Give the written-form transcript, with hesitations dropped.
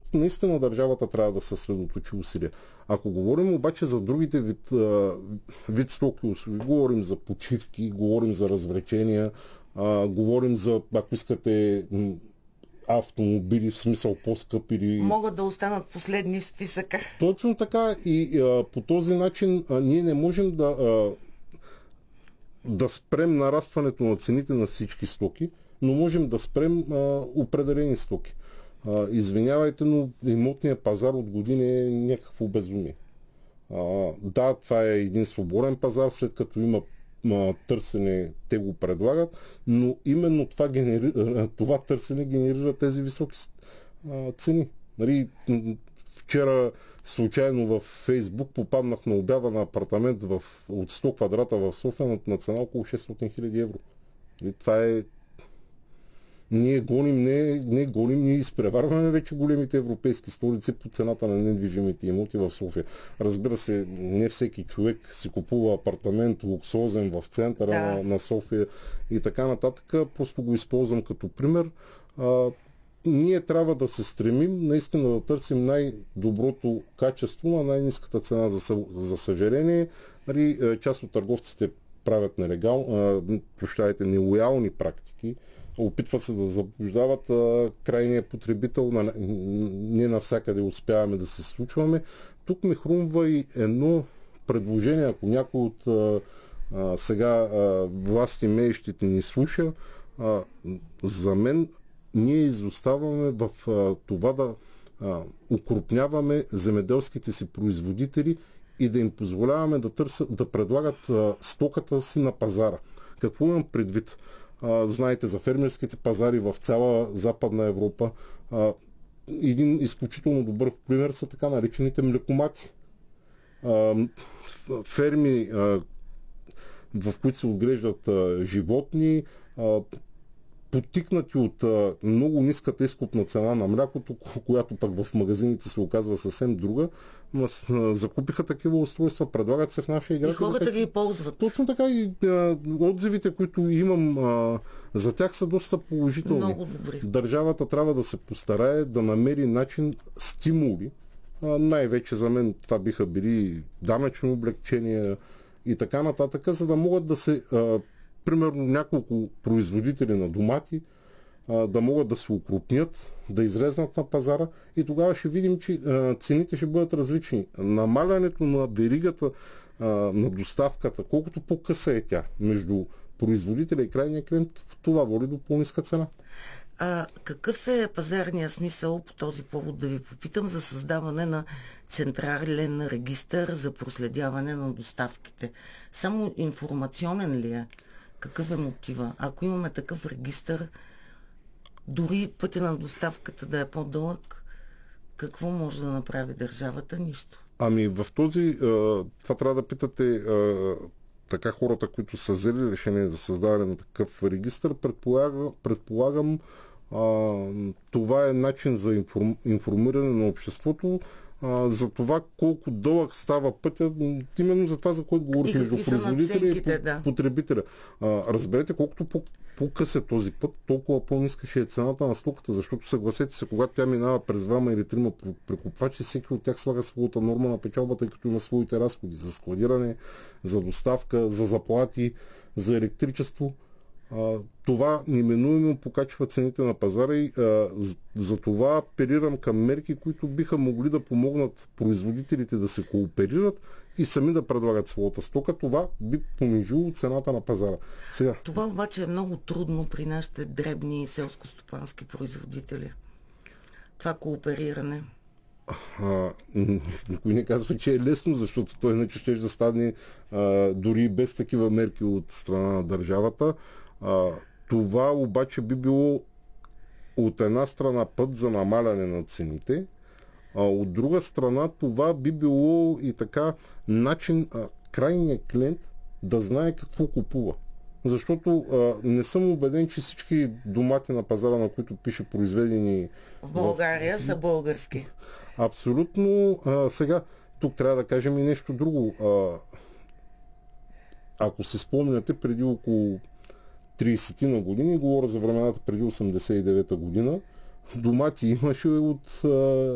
наистина държавата трябва да съсредоточи усилия. Ако говорим обаче за другите вид стоки услуги, говорим за почивки, говорим за развлечения, говорим за, ако искате, автомобили, в смисъл по-скъпи или... Могат да останат последни в списъка. Точно така и по този начин ние не можем да спрем нарастването на цените на всички стоки, но можем да спрем определени стоки. Извинявайте, но имотният пазар от години е някакво безумие. Да, това е един свободен пазар, след като има търсене, те го предлагат, но именно това търсене генерира тези високи цени. Нали, вчера случайно във Фейсбук попаднах на обява на апартамент от 100 квадрата в София на цена около 600 000 евро. Нали, това е... Ние гоним, ние изпреварваме вече големите европейски столици по цената на недвижимите имоти в София. Разбира се, не всеки човек си купува апартамент луксозен в центъра на София и така нататък. Просто го използвам като пример. Ние трябва да се стремим наистина да търсим най-доброто качество на най-ниската цена. За съжаление, част от търговците правят нелоялни практики, опитват се да заблуждават крайния потребител, не навсякъде успяваме да се случваме. Тук ми хрумва и едно предложение, ако някой от сега власти имеещите ни слуша, за мен ние изоставаме в това да укрупняваме земеделските си производители и да им позволяваме да предлагат стоката си на пазара. Какво имам предвид? Знаете за фермерските пазари в цяла Западна Европа. Един изключително добър пример са така наречените млекомати. Ферми, в които се отглеждат животни, подтикнати от много ниската изкупна цена на млякото, която пък в магазините се оказва съвсем друга, закупиха такива устройства, предлагат се в нашия град. И хората ги ползват. Точно така и отзивите, които имам за тях са доста положителни. Много добри. Държавата трябва да се постарае да намери начин, стимули. Най-вече за мен това биха били данъчни облегчения и така нататък, за да могат да се примерно няколко производители на домати да могат да се укрупнят, да излезнат на пазара и тогава ще видим, че цените ще бъдат различни. Намалянето на веригата на доставката, колкото по-къса е тя между производителя и крайния клиент, това води до по-ниска цена. Какъв е пазарният смисъл по този повод да ви попитам за създаване на централен регистър за проследяване на доставките? Само информационен ли е? Какъв е мотива? Ако имаме такъв регистър, дори пътя на доставката да е по-дълъг, какво може да направи държавата? Нищо. В този... това трябва да питате така хората, които са взели решение за създаване на такъв регистър. Предполагам, това е начин за информиране на обществото за това колко дълъг става пътя, именно за това, за което говорих между производителя и потребителя. Разберете, колкото по-къс е този път, толкова по-ниска ще е цената на стоката, защото съгласете се, когато тя минава през 2 или 3 прекупвачи, всеки от тях слага своята норма на печалбата, тъй като има своите разходи за складиране, за доставка, за заплати, за електричество. Това неминуемо покачва цените на пазара и за това апелирам към мерки, които биха могли да помогнат производителите да се кооперират и сами да предлагат своята стока. Това би понижило цената на пазара. Сега. Това обаче е много трудно при нашите дребни селско-стопански производители. Това коопериране. Никой не казва, че е лесно, защото той иначе ще да стане дори без такива мерки от страна на държавата. Това обаче би било от една страна път за намаляне на цените, а от друга страна това би било и така начин крайният клиент да знае какво купува. Защото не съм убеден, че всички домати на пазара, на които пише произведени в България, са български. Абсолютно. Сега, тук трябва да кажем и нещо друго. Ако се спомняте, преди около 30 на години, говоря за времената преди 89-та година, домати имаше от